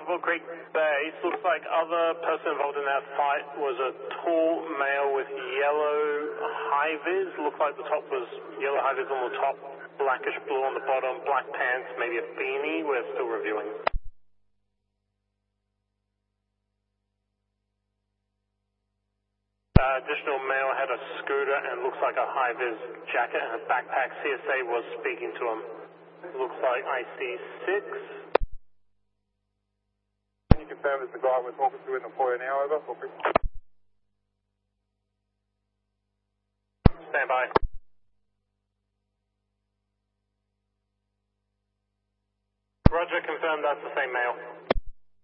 Buffalo Creek Base. Looks like other person involved in that fight was a tall male with yellow high-vis. Looks like the top was yellow high-vis on the top, blackish blue on the bottom, black pants, maybe a beanie. We're still reviewing. Additional male had a scooter and looks like a high-vis jacket and a backpack. CSA was speaking to him. Looks like IC6. Can you confirm it's the guy we're talking to in the foyer now, over? Stand by. Roger, confirm that's the same male.